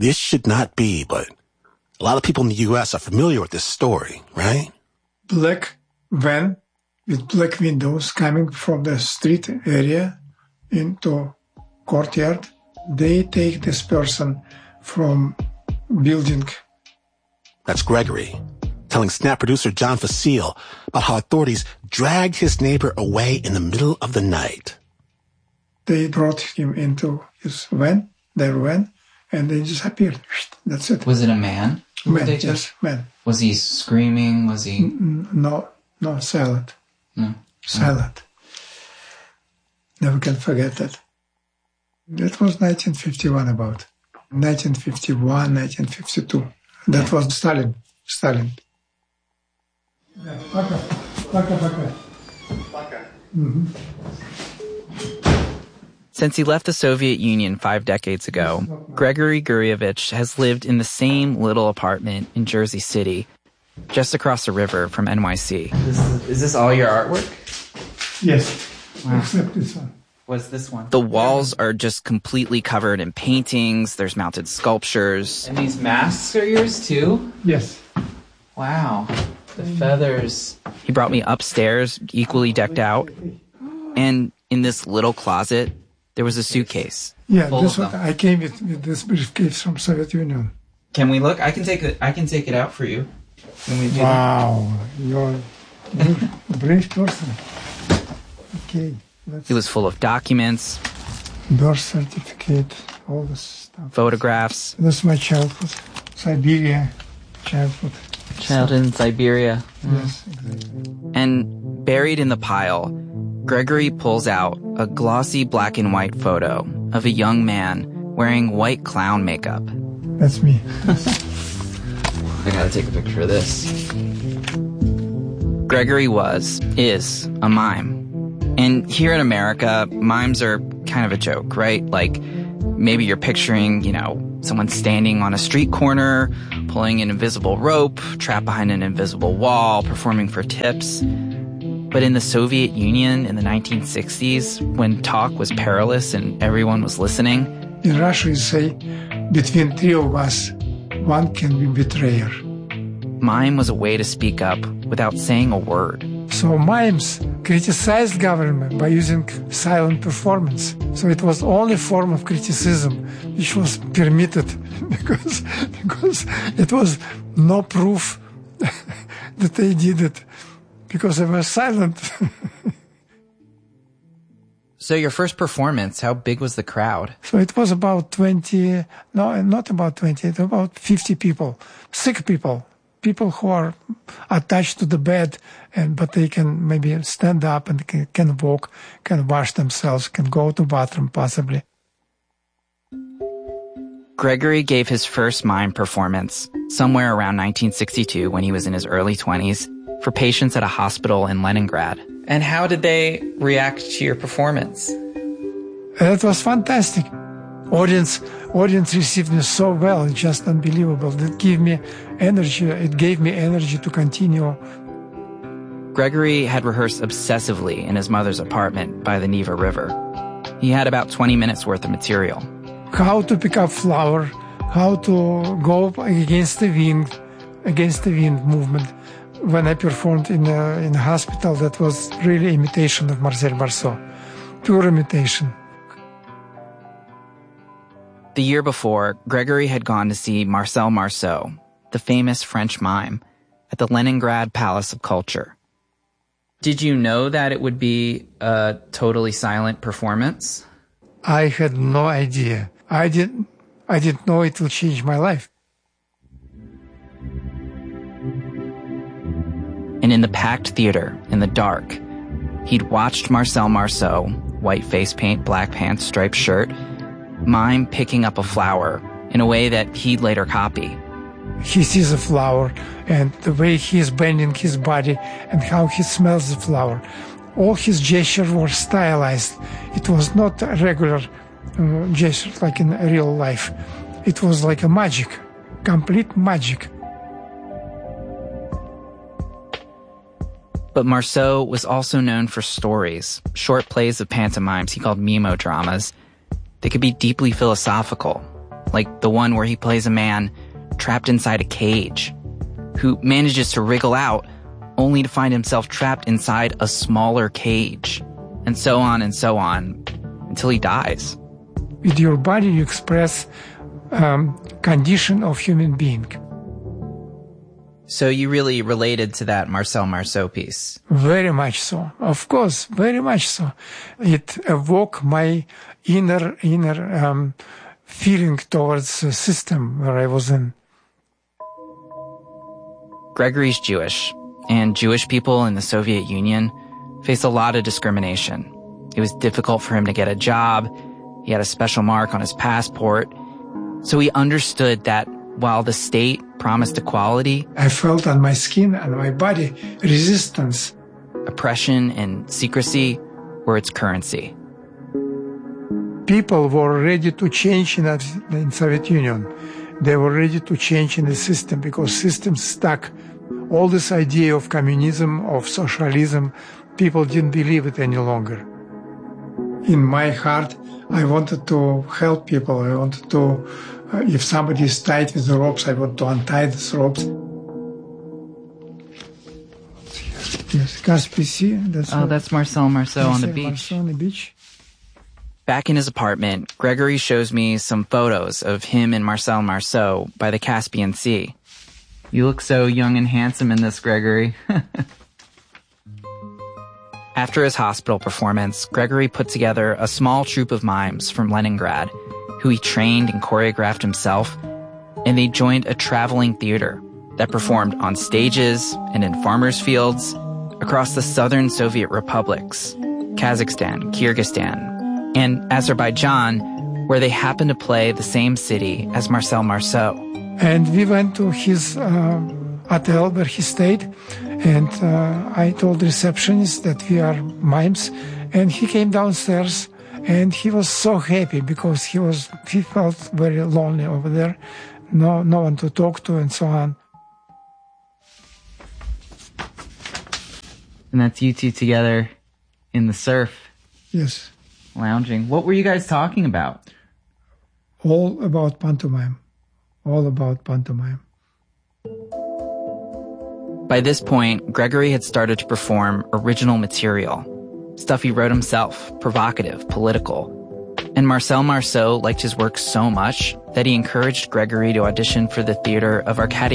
this should not be, but a lot of people in the U.S. are familiar with this story, right? Black van with black windows coming from the street area into courtyard. They take this person from building. That's Gregory, telling Snap producer John Facile about how authorities dragged his neighbor away in the middle of the night. They brought him into his van, their van, and they disappeared. That's it. Was it a man? Man, yes, man. Was he screaming? Was he... No, silent. No. Silent. Never can forget that. That was 1951 about. 1951, 1952. That was Stalin. Пока. Since he left the Soviet Union 5 decades ago, Gregory Gurievich has lived in the same little apartment in Jersey City, just across the river from NYC. Is this all your artwork? Yes, wow. Except this one. What's this one? The walls are just completely covered in paintings. There's mounted sculptures. And these masks are yours too? Yes. Wow. The feathers. He brought me upstairs, equally decked out. And in this little closet, there was a suitcase. Yeah, this one. I came with this briefcase from Soviet Union. Can we look? I can take it out for you. Can we do wow, you're a brave person. Okay. It was full of documents, birth certificate, all this stuff. Photographs. That's my childhood. Siberia, childhood. Childhood in Siberia. Yes, exactly. And buried in the pile, Gregory pulls out a glossy black and white photo of a young man wearing white clown makeup. That's me. I gotta take a picture of this. Gregory is a mime. And here in America, mimes are kind of a joke, right? Like, maybe you're picturing, someone standing on a street corner, pulling an invisible rope, trapped behind an invisible wall, performing for tips. But in the Soviet Union in the 1960s, when talk was perilous and everyone was listening... In Russia, you say, between three of us, one can be betrayer. Mime was a way to speak up without saying a word. So mimes criticized government by using silent performance. So it was only form of criticism which was permitted because it was no proof that they did it because they were silent. So your first performance, how big was the crowd? So it was about 20, no, not about 20, it was about 50 people, sick people. People who are attached to the bed, but they can maybe stand up and can walk, can wash themselves, can go to the bathroom possibly. Gregory gave his first mime performance somewhere around 1962 when he was in his early 20s for patients at a hospital in Leningrad. And how did they react to your performance? It was fantastic. Audience received me so well, it's just unbelievable. It gave me energy to continue. Gregory had rehearsed obsessively in his mother's apartment by the Neva River. He had about 20 minutes worth of material. How to pick up flower, how to go against the wind movement. When I performed in a hospital, that was really imitation of Marcel Marceau, pure imitation. The year before, Gregory had gone to see Marcel Marceau, the famous French mime, at the Leningrad Palace of Culture. Did you know that it would be a totally silent performance? I had no idea. I didn't know it will change my life. And in the packed theater, in the dark, he'd watched Marcel Marceau, white face paint, black pants, striped shirt, mime picking up a flower in a way that he'd later copy. He sees a flower, and the way he is bending his body and how he smells the flower. All his gestures were stylized. It was not a regular gesture like in real life. It was like a magic, complete magic. But Marceau was also known for stories, short plays of pantomimes he called memodramas. They could be deeply philosophical, like the one where he plays a man trapped inside a cage, who manages to wriggle out only to find himself trapped inside a smaller cage, and so on until he dies. With your body, you express condition of human being. So you really related to that Marcel Marceau piece? Very much so. Of course, very much so. It evoked my inner feeling towards the system where I was in. Gregory's Jewish, and Jewish people in the Soviet Union faced a lot of discrimination. It was difficult for him to get a job. He had a special mark on his passport. So he understood that while the state promised equality, I felt on my skin and my body resistance. Oppression and secrecy were its currency. People were ready to change in Soviet Union. They were ready to change in the system because system stuck. All this idea of communism, of socialism, people didn't believe it any longer. In my heart, I wanted to help people. I wanted to, if somebody is tied with the ropes, I want to untie these ropes. Yes, Caspian Sea. That's Marcel Marceau on the beach. Marceau on the beach. Back in his apartment, Gregory shows me some photos of him and Marcel Marceau by the Caspian Sea. You look so young and handsome in this, Gregory. After his hospital performance, Gregory put together a small troupe of mimes from Leningrad, who he trained and choreographed himself, and they joined a traveling theater that performed on stages and in farmers' fields across the southern Soviet republics, Kazakhstan, Kyrgyzstan, and Azerbaijan, where they happened to play the same city as Marcel Marceau. And we went to his hotel where he stayed, and I told the receptionist that we are mimes, and he came downstairs, and he was so happy because he felt very lonely over there, no one to talk to, and so on. And that's you two together in the surf. Yes. Lounging. What were you guys talking about? All about pantomime. All about pantomime. By this point, Gregory had started to perform original material, stuff he wrote himself, provocative, political. And Marcel Marceau liked his work so much that he encouraged Gregory to audition for the theater of Arkady